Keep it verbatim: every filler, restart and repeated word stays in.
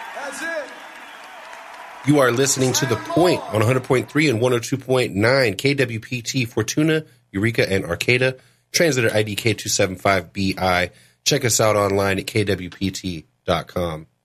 That's it. You are listening to The Point on one hundred point three and one oh two point nine K W P T, Fortuna, Eureka, and Arcata. Translator I D K two seven five B I. Check us out online at K W P T dot com.